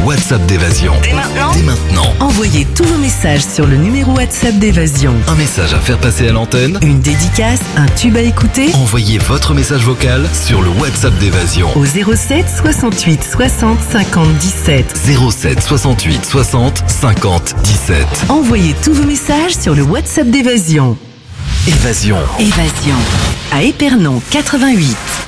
WhatsApp d'Évasion. Dès maintenant. Envoyez tous vos messages sur le numéro WhatsApp d'Évasion. Un message à faire passer à l'antenne. Une dédicace, un tube à écouter. Envoyez votre message vocal sur le WhatsApp d'Évasion. Au 07 68 60 50 17. 07 68 60 50 17. Envoyez tous vos messages sur le WhatsApp d'Évasion. Évasion. Évasion. À Épernon 88.